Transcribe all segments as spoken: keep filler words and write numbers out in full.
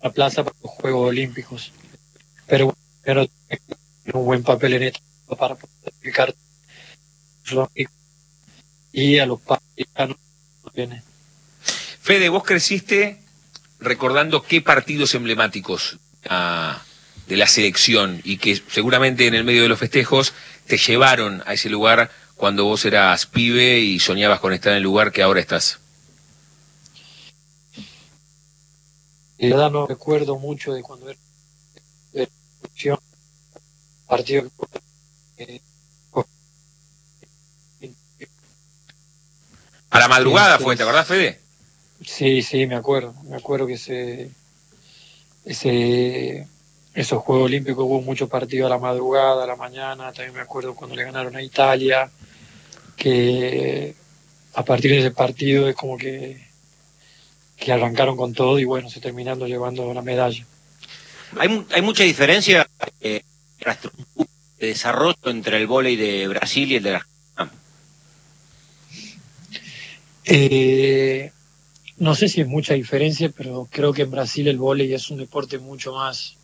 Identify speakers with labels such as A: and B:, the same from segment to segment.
A: la plaza para los Juegos Olímpicos. Pero bueno, primero un buen papel en esto para poder explicar y a los panamericanos viene.
B: Fede, vos creciste recordando qué partidos emblemáticos uh, de la selección y que seguramente en el medio de los festejos te llevaron a ese lugar cuando vos eras pibe y soñabas con estar en el lugar que ahora estás.
A: La verdad no recuerdo mucho de cuando era de selección, partido que
B: a la madrugada
A: sí,
B: fue, ¿te acordás, Fede?
A: Sí, sí, me acuerdo, me acuerdo que ese, ese, esos Juegos Olímpicos hubo muchos partidos a la madrugada, a la mañana, también me acuerdo cuando le ganaron a Italia, que a partir de ese partido es como que, que arrancaron con todo y bueno, se terminando llevando la medalla.
C: Hay, hay mucha diferencia eh, de desarrollo entre el vóley de Brasil y el de la Argentina.
A: Eh, no sé si es mucha diferencia, pero creo que en Brasil el vóley es un deporte mucho más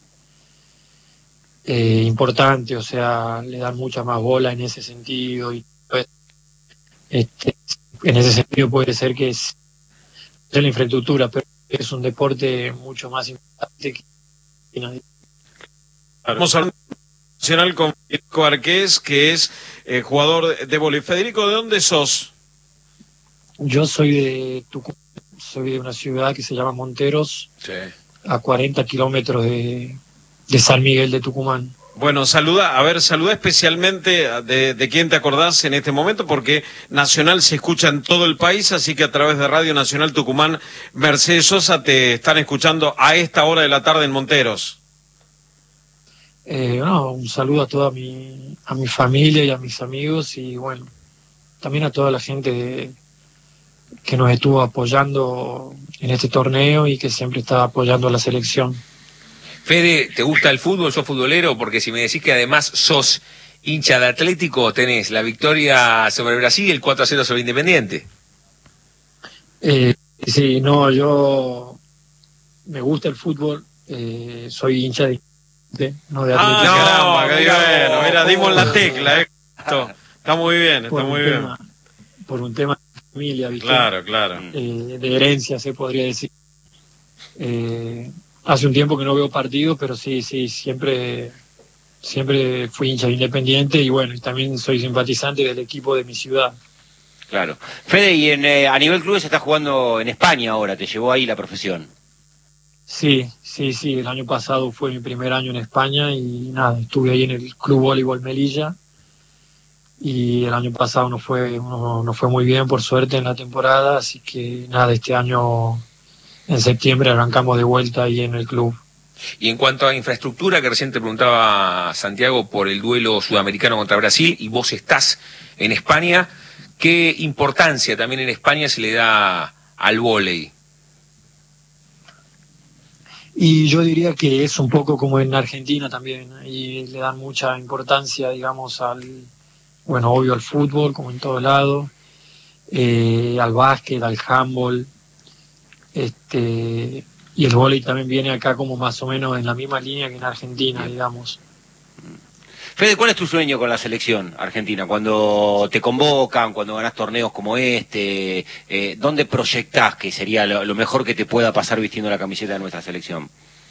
A: eh, importante, o sea, le dan mucha más bola en ese sentido y pues, este, en ese sentido puede ser que es, es la infraestructura, pero es un deporte mucho más importante que nadie.
D: Vamos a Nacional con Federico Arqués, que es eh, jugador de vóley. Federico, ¿de dónde sos?
A: Yo soy de Tucumán, soy de una ciudad que se llama Monteros,
B: sí.
A: a cuarenta kilómetros de, de San Miguel de Tucumán.
D: Bueno, saluda, a ver, saluda especialmente de, de quién te acordás en este momento, porque Nacional se escucha en todo el país, así que a través de Radio Nacional Tucumán, Mercedes Sosa te están escuchando a esta hora de la tarde en Monteros.
A: Eh, no, un saludo a toda mi, a mi familia y a mis amigos y bueno, también a toda la gente de, que nos estuvo apoyando en este torneo y que siempre está apoyando a la selección.
B: Fede, ¿te gusta el fútbol? ¿Sos futbolero? Porque si me decís que además sos hincha de Atlético, tenés la victoria sobre Brasil y el cuatro a cero sobre Independiente.
A: Eh, sí, no, yo me gusta el fútbol, eh, soy hincha de no de Atlético.
D: Ah, caramba,
B: no,
D: qué bueno, mira, dimos la tecla, eh. Esto, está muy bien, está muy bien.
A: Tema, por un tema de familia, ¿viste?
D: Claro, claro.
A: Eh, de herencia, se podría decir. Eh, hace un tiempo que no veo partidos, pero sí, sí, siempre, siempre fui hincha de Independiente y bueno, y también soy simpatizante del equipo de mi ciudad.
C: Claro. Fede, y en, eh, a nivel clubes está jugando en España ahora, ¿te llevó ahí la profesión?
A: Sí, sí, sí, el año pasado fue mi primer año en España y nada, estuve ahí en el Club Voleibol Melilla y el año pasado no fue, no, no fue muy bien por suerte en la temporada, así que nada, este año en septiembre arrancamos de vuelta ahí en el club.
B: Y en cuanto a infraestructura, que recién te preguntaba Santiago por el duelo sudamericano contra Brasil, y vos estás en España, ¿qué importancia también en España se le da al vóley?
A: Y yo diría que es un poco como en Argentina también, y le dan mucha importancia, digamos, al, bueno, obvio al fútbol, como en todo lado, eh, al básquet, al handball, este, y el vóley también viene acá como más o menos en la misma línea que en Argentina, digamos.
C: Fede, ¿cuál es tu sueño con la selección argentina? Cuando te convocan, cuando ganás torneos como este, eh, ¿dónde proyectás que sería lo, lo mejor que te pueda pasar vistiendo la camiseta de nuestra selección?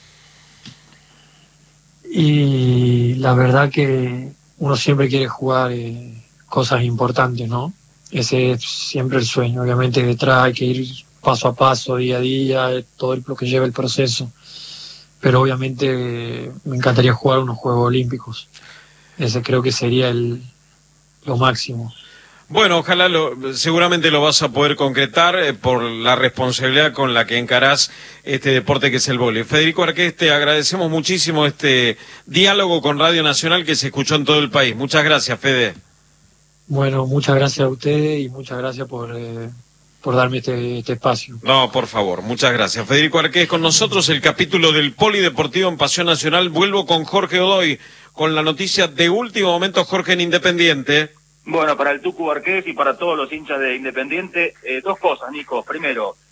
A: Y la verdad que uno siempre quiere jugar eh, cosas importantes, ¿no? Ese es siempre el sueño. Obviamente detrás hay que ir paso a paso, día a día, todo lo que lleva el proceso. Pero obviamente eh, me encantaría jugar unos Juegos Olímpicos. Ese creo que sería el lo máximo.
D: Bueno, ojalá lo, seguramente lo vas a poder concretar eh, por la responsabilidad con la que encarás este deporte que es el vóley. Federico Arqués, te agradecemos muchísimo este diálogo con Radio Nacional que se escuchó en todo el país. Muchas gracias, Fede.
A: Bueno, muchas gracias a ustedes y muchas gracias por, eh, por darme este, este espacio.
D: No, por favor, muchas gracias. Federico Arqués con nosotros, el capítulo del Polideportivo en Pasión Nacional. Vuelvo con Jorge Godoy, con la noticia de último momento, Jorge, en Independiente.
E: Bueno, para el Tucu Arqués y para todos los hinchas de Independiente, eh, dos cosas, Nico. Primero,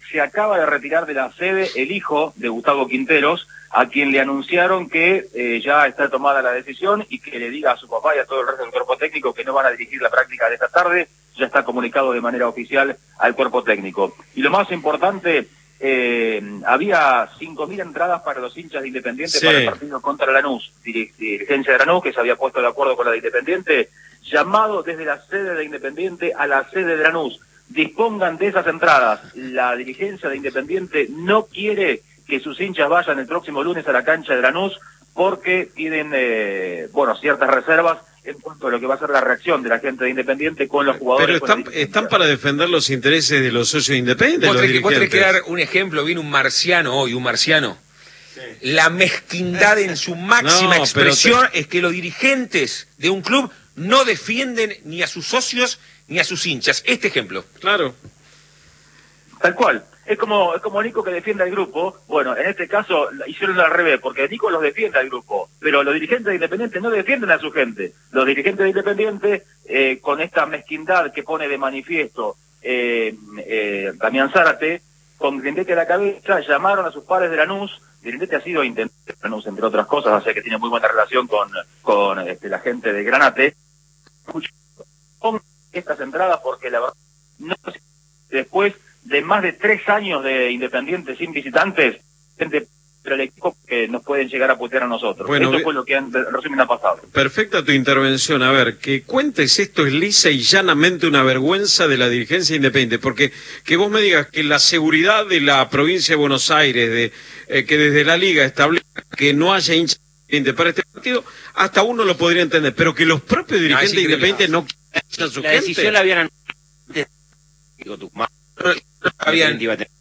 E: se acaba de retirar de la sede el hijo de Gustavo Quinteros, a quien le anunciaron que eh, ya está tomada la decisión y que le diga a su papá y a todo el resto del cuerpo técnico que no van a dirigir la práctica de esta tarde. Ya está comunicado de manera oficial al cuerpo técnico. Y lo más importante, eh, había cinco mil entradas para los hinchas de Independiente sí. para el partido contra Lanús, dirigencia de Lanús que se había puesto de acuerdo con la de Independiente, llamado desde la sede de Independiente a la sede de Lanús. Dispongan de esas entradas. La dirigencia de Independiente no quiere que sus hinchas vayan el próximo lunes a la cancha de Lanús porque tienen, eh, bueno, ciertas reservas en cuanto a lo que va a ser la reacción de la gente de Independiente con los jugadores.
D: Pero están, están para defender los intereses de los socios independientes.
B: Vos
D: tenés,
B: que, vos tenés que dar un ejemplo, viene un marciano hoy, un marciano. Sí. La mezquindad en su máxima no, expresión te... es que los dirigentes de un club no defienden ni a sus socios ni a sus hinchas. Este ejemplo.
D: Claro.
E: Tal cual. Es como, es como Nico que defiende al grupo. Bueno, en este caso hicieron al revés, porque Nico los defiende al grupo, pero los dirigentes de Independiente no defienden a su gente. Los dirigentes de Independiente, eh, con esta mezquindad que pone de manifiesto eh, eh, Damián Zárate, con Grindetti a la cabeza, llamaron a sus padres de Lanús. Grindetti ha sido intendente de Lanús, entre otras cosas, o sea que tiene muy buena relación con, con este, la gente de Granate. Con estas entradas porque la verdad, no, después de más de tres años de Independiente sin visitantes, gente pero el equipo que nos pueden llegar a putear a nosotros. Bueno, esto fue lo que en resumen ha pasado.
D: Perfecta tu intervención. A ver, que cuentes esto es lisa y llanamente una vergüenza de la dirigencia independiente, porque que vos me digas que la seguridad de la provincia de Buenos Aires, de eh, que desde la Liga establezca que no haya hinchas para este partido, hasta uno lo podría entender, pero que los propios dirigentes no, independientes no quieran a su
C: la
D: gente.
C: Decisión la habían digo tú, más
B: habían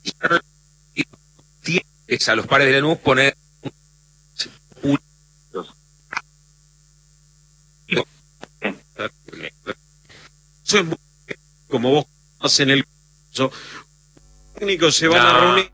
B: a los pares de Lanús poner un...
D: Eso es muy... como vos hacen el los técnicos se van no. a reunir.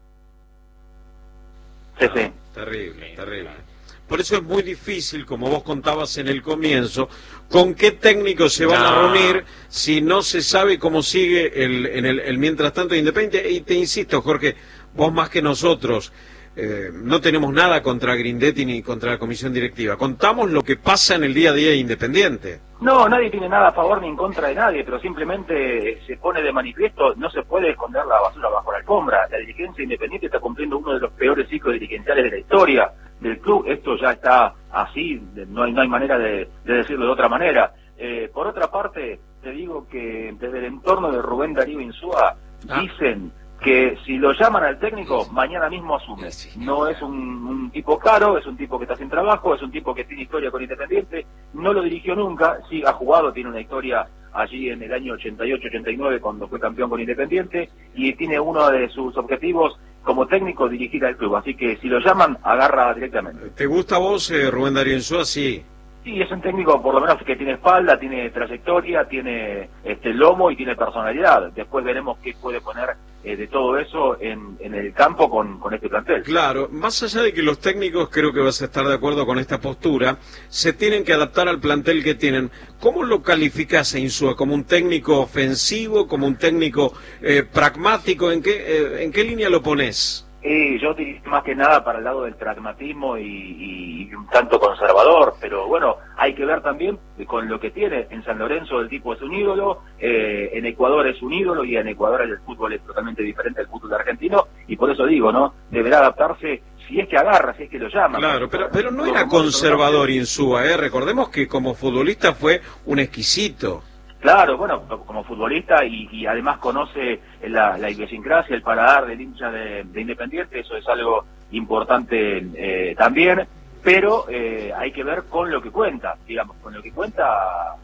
E: Sí, sí.
D: Terrible, terrible. Por eso es muy difícil, como vos contabas en el comienzo, con qué técnicos se van no. a reunir si no se sabe cómo sigue el, en el, el mientras tanto Independiente. Y te insisto, Jorge, vos más que nosotros, eh, no tenemos nada contra Grindetti ni contra la comisión directiva. Contamos lo que pasa en el día a día de Independiente.
E: No, nadie tiene nada a favor ni en contra de nadie, pero simplemente se pone de manifiesto, no se puede esconder la basura bajo la alfombra. La dirigencia independiente está cumpliendo uno de los peores ciclos dirigenciales de la historia del club. Esto ya está así, no hay, no hay manera de, de decirlo de otra manera. Eh, por otra parte, te digo que desde el entorno de Rubén Darío Insúa ah. dicen que si lo llaman al técnico, mañana mismo asume. No es un, un tipo caro, es un tipo que está sin trabajo, es un tipo que tiene historia con Independiente, no lo dirigió nunca, sí ha jugado, tiene una historia allí en el año ochenta y ocho ochenta y nueve cuando fue campeón con Independiente, y tiene uno de sus objetivos como técnico dirigir al club, así que si lo llaman, agarra directamente.
D: ¿Te gusta a vos, eh, Rubén Darío Insúa? Sí.
E: Sí, es un técnico por lo menos que tiene espalda, tiene trayectoria, tiene este lomo y tiene personalidad. Después veremos qué puede poner eh, de todo eso en, en el campo con, con este plantel.
D: Claro, más allá de que los técnicos, creo que vas a estar de acuerdo con esta postura, se tienen que adaptar al plantel que tienen. ¿Cómo lo calificás a Insúa? ¿Como un técnico ofensivo? ¿Como un técnico eh, pragmático? ¿En qué, eh, ¿En qué línea lo ponés?
E: Eh, yo diría más que nada para el lado del pragmatismo y, y, y un tanto conservador, pero bueno, hay que ver también con lo que tiene. En San Lorenzo el tipo es un ídolo, eh, en Ecuador es un ídolo y en Ecuador el fútbol es totalmente diferente al fútbol argentino y por eso digo, ¿no? Deberá adaptarse si es que agarra, si es que lo llama.
D: Claro, pero, pero no era conservador Insúa, ¿eh? Recordemos que como futbolista fue un exquisito.
E: Claro, bueno, como futbolista y, y además conoce la, la idiosincrasia, el paladar del hincha de, de Independiente, eso es algo importante eh, también, pero eh, hay que ver con lo que cuenta, digamos, con lo que cuenta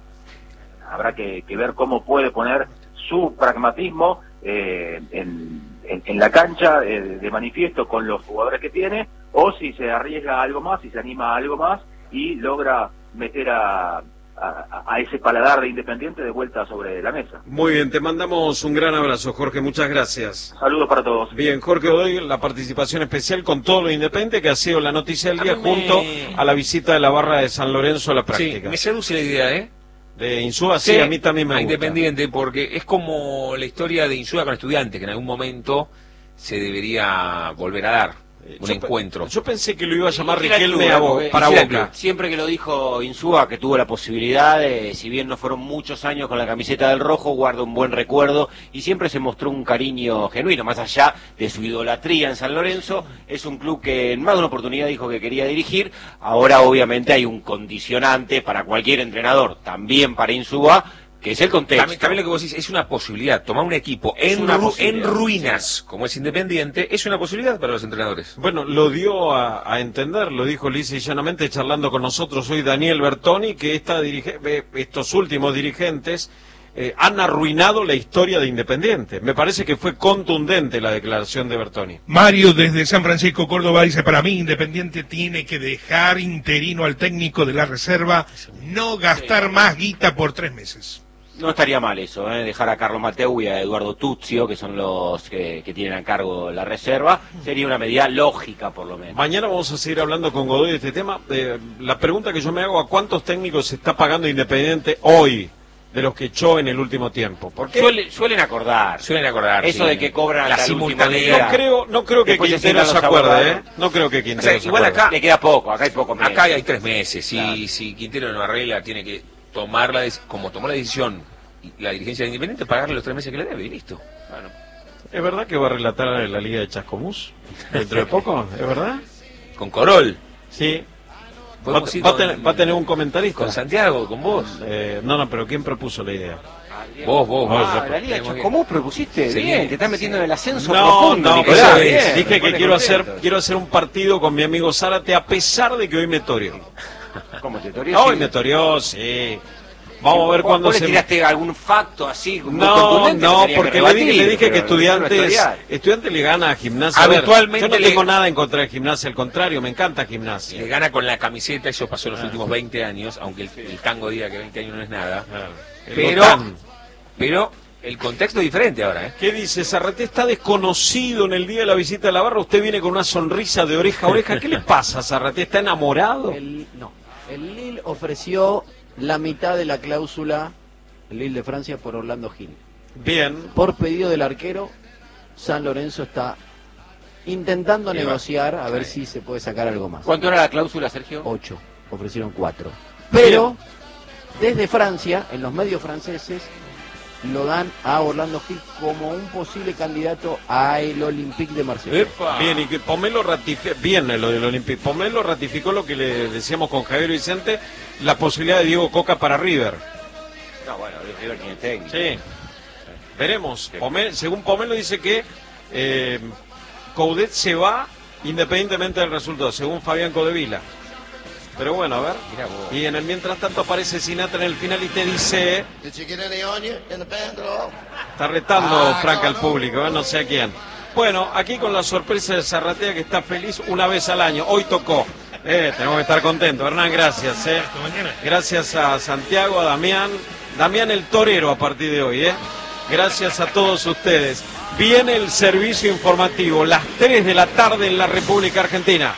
E: habrá que, que ver cómo puede poner su pragmatismo eh, en, en, en la cancha eh, de manifiesto con los jugadores que tiene, o si se arriesga a algo más, si se anima a algo más y logra meter a... A, a ese paladar de Independiente de vuelta sobre la mesa.
D: Muy bien, te mandamos un gran abrazo, Jorge, muchas gracias.
E: Saludos para todos.
D: Bien, Jorge Godoy, la participación especial con todo lo Independiente, que ha sido la noticia del día, me... junto a la visita de la barra de San Lorenzo a la práctica.
B: Sí, me seduce la idea, ¿eh?
D: De Insúa, sí, sí, a mí también me
B: a
D: gusta.
B: Independiente, porque es como la historia de Insúa con Estudiantes, que en algún momento se debería volver a dar. Un
D: yo
B: encuentro.
D: Yo pensé que lo iba a llamar
C: Hiciera
D: Riquelme
C: club,
D: a Bo-
C: porque
D: para
C: hiciera
D: Boca.
C: club. Siempre que lo dijo Insúa, que tuvo la posibilidad, de, si bien no fueron muchos años con la camiseta del rojo, guarda un buen recuerdo y siempre se mostró un cariño genuino, más allá de su idolatría en San Lorenzo. Es un club que en más de una oportunidad dijo que quería dirigir. Ahora obviamente hay un condicionante para cualquier entrenador, también para Insúa, que es el contexto.
B: También, también lo que vos decís, es una posibilidad. Tomar un equipo en,
C: una
B: ru-
C: posibilidad,
B: en ruinas, como es Independiente, es una posibilidad para los entrenadores.
D: Bueno, lo dio a, a entender, lo dijo lisa y llanamente charlando con nosotros hoy Daniel Bertoni, que esta dirige, eh, estos últimos dirigentes eh, han arruinado la historia de Independiente. Me parece que fue contundente la declaración de Bertoni.
F: Mario desde San Francisco, Córdoba, dice: para mí Independiente tiene que dejar interino al técnico de la reserva, no gastar más guita por tres meses.
C: No estaría mal eso, ¿eh? Dejar a Carlos Mateu y a Eduardo Tuzio, que son los que, que tienen a cargo la reserva, sería una medida lógica por lo menos.
D: Mañana vamos a seguir hablando con Godoy de este tema. Eh, la pregunta que yo me hago, ¿a cuántos técnicos se está pagando Independiente hoy de los que echó en el último tiempo? Porque
C: Suele, suelen acordar.
B: Suelen acordar.
C: Eso
B: sí.
C: de que cobran
B: la
C: hasta el último
B: simultaneidad.
C: día.
D: no creo, no creo que
C: Después se
D: Quintero se
C: sientan los
D: acuerde, ¿eh?
C: abogados.
D: No creo que Quintero
B: O sea,
D: se
B: igual
D: acuerde.
B: acá-
C: Le queda poco, acá hay poco meses.
B: Acá hay tres meses. Si,
C: Claro.
B: si Quintero no arregla, tiene que tomar la dec- como tomó la decisión la dirigencia de Independiente, pagarle los tres meses que le debe y listo.
C: Bueno,
D: ¿Es verdad que va a relatar la Liga de Chascomús dentro de poco? ¿Es verdad?
B: Con Corol.
D: Sí. Va,
B: Podemos ir
D: va a
B: con-
D: tener, va a tener un comentarista.
B: Con Santiago, con vos.
D: Eh, no, no, pero ¿quién propuso la idea?
B: Vos, vos, vos.
C: Ah, la Liga de Chascomús propusiste,
B: Sí.
C: bien, te estás metiendo en el ascenso
D: No,
C: profundo,
D: no,
C: Nicolás,
D: eso es.
C: bien, me
D: Dije que
C: pone
D: quiero
C: contento.
D: hacer, quiero hacer un partido con mi amigo Zárate a pesar de que hoy me toreó.
C: ¿Cómo te toreó?
D: Hoy
C: Sí.
D: me toreó, sí. Vamos a ver
C: ¿Vos-
D: cuándo
C: vos
D: se...
C: le tiraste algún facto así muy
D: No,
C: contundente?
D: no,
C: que tenía
D: porque
C: que
D: le dije, le
C: rebatir,
D: dije que
C: pero
D: estudiantes,
C: no estudiar.
D: estudiantes le gana a Gimnasia. A ver,
B: Habitualmente
D: yo no
B: le-
D: tengo nada en contra de Gimnasia, al contrario, me encanta Gimnasia.
B: Le gana con la camiseta, eso pasó en los
D: Ah.
B: últimos veinte años, aunque el, el tango diga que veinte años no es nada.
D: Claro. El
B: Pero,
D: Botán.
B: pero el contexto es diferente ahora, ¿eh?
D: ¿Qué dice? Zarraté está desconocido en el día de la visita a la barra. Usted viene con una sonrisa de oreja a oreja. ¿Qué le pasa, Zarraté? ¿Está enamorado?
G: El, no, el Lille ofreció la mitad de la cláusula, el Lille de Francia, por Orlando Gil.
D: Bien.
G: Por pedido del arquero, San Lorenzo está intentando
B: Bien.
G: negociar a ver si se puede sacar algo más.
C: ¿Cuánto era la cláusula, Sergio?
G: Ocho, ofrecieron cuatro. Pero desde Francia, en los medios franceses, lo dan a Orlando Gil como un posible candidato a el Olympique de Marsella.
D: Bien, y que Pomelo ratificó, bien lo del Olympique, Pomelo ratificó lo que le decíamos con Javier Vicente, la posibilidad de Diego Coca para River.
C: No, bueno, River tiene técnico.
D: Sí, veremos. Pomel- según Pomelo dice que eh, Coudet se va independientemente del resultado, según Fabián Codevila. Pero bueno, a ver.
B: Mirá vos.
D: Y en el mientras tanto aparece Sinatra en el final y te dice...
H: Did you get any on you in the band at all?
D: Está retando
H: Ah,
D: Franca
H: no,
D: al
H: no.
D: público, ¿eh? No sé a quién. Bueno, aquí con la sorpresa de Zarratea, que está feliz una vez al año. Hoy tocó. Eh, tenemos que estar contentos. Hernán, gracias. ¿eh?
F: Hasta mañana.
D: Gracias a Santiago, a Damián. Damián el torero a partir de hoy. ¿eh? Gracias a todos ustedes. Viene el servicio informativo, las tres de la tarde en la República Argentina.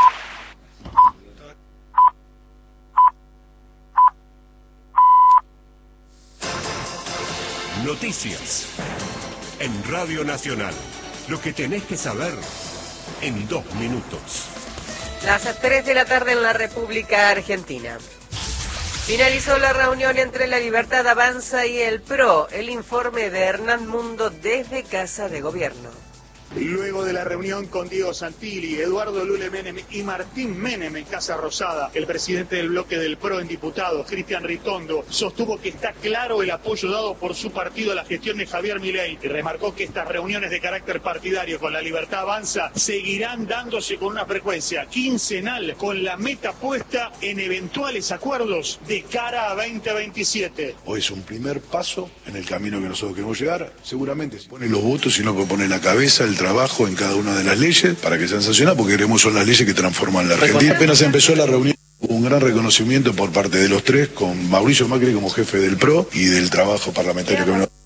I: Noticias en Radio Nacional. Lo que tenés que saber en dos minutos.
J: Las tres de la tarde en la República Argentina. Finalizó la reunión entre La Libertad Avanza y el P R O. El informe de Hernán Mundo desde Casa de Gobierno.
K: Luego de la reunión con Diego Santilli, Eduardo Lule Menem y Martín Menem en Casa Rosada, el presidente del bloque del P R O en diputados, Cristian Ritondo, sostuvo que está claro el apoyo dado por su partido a la gestión de Javier Milei y remarcó que estas reuniones de carácter partidario con La Libertad Avanza seguirán dándose con una frecuencia quincenal, con la meta puesta en eventuales acuerdos de cara a veinte veintisiete.
L: Hoy es un primer paso en el camino que nosotros queremos llegar. Seguramente se pone los votos, sino que pone la cabeza, el trabajo en cada una de las leyes para que sean sancionadas, porque queremos son las leyes que transforman la Argentina. Apenas empezó la reunión, hubo un gran reconocimiento por parte de los tres, con Mauricio Macri como jefe del P R O y del trabajo parlamentario que vino.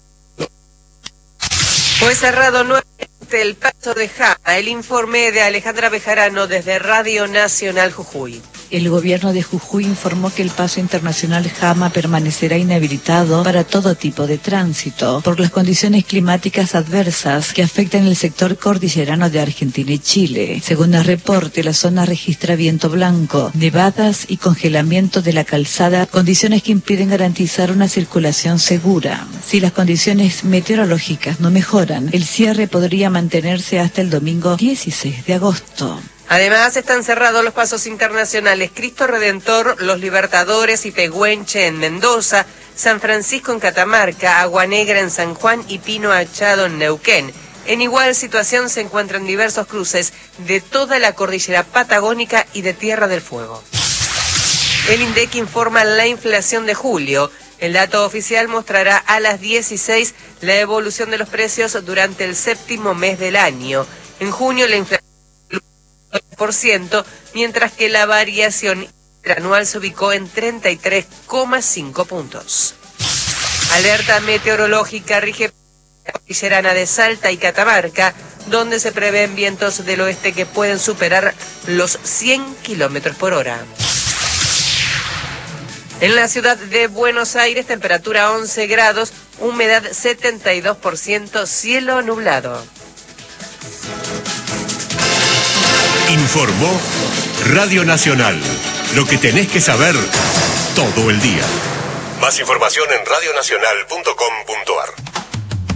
J: Fue cerrado nuevamente el paso de Jama. El informe de Alejandra Bejarano desde Radio Nacional Jujuy.
M: El gobierno de Jujuy informó que el paso internacional Jama permanecerá inhabilitado para todo tipo de tránsito por las condiciones climáticas adversas que afectan el sector cordillerano de Argentina y Chile. Según el reporte, la zona registra viento blanco, nevadas y congelamiento de la calzada, condiciones que impiden garantizar una circulación segura. Si las condiciones meteorológicas no mejoran, el cierre podría mantenerse hasta el domingo dieciséis de agosto.
J: Además, están cerrados los pasos internacionales Cristo Redentor, Los Libertadores y Pehuenche en Mendoza, San Francisco en Catamarca, Agua Negra en San Juan y Pino Achado en Neuquén. En igual situación se encuentran diversos cruces de toda la cordillera patagónica y de Tierra del Fuego. El INDEC informa la inflación de julio. El dato oficial mostrará a las dieciséis la evolución de los precios durante el séptimo mes del año. En junio la inflación por ciento, mientras que la variación anual se ubicó en treinta y tres coma cinco puntos. Alerta meteorológica rige la cordillerana de Salta y Catamarca, donde se prevén vientos del oeste que pueden superar los cien kilómetros por hora. En la ciudad de Buenos Aires, temperatura once grados, humedad setenta y dos por ciento, cielo nublado.
I: Informó Radio Nacional. Lo que tenés que saber todo el día. Más información en radionacional punto com punto ar.